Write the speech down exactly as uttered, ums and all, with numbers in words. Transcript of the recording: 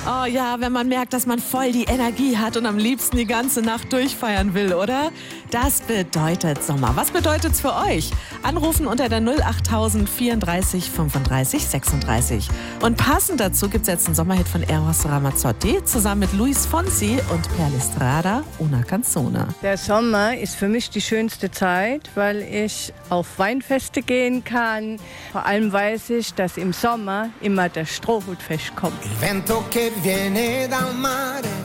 Oh ja, wenn man merkt, dass man voll die Energie hat und am liebsten die ganze Nacht durchfeiern will, oder? Das bedeutet Sommer. Was bedeutet's für euch? Anrufen unter der null acht tausend vierunddreißig fünfunddreißig sechsunddreißig. Und passend dazu gibt's jetzt einen Sommerhit von Eros Ramazzotti zusammen mit Luis Fonsi und Per Lestrada, Una Canzone. Der Sommer ist für mich die schönste Zeit, weil ich auf Weinfeste gehen kann. Vor allem weiß ich, dass im Sommer immer der Strohhutfest kommt. Il vento che viene dal mare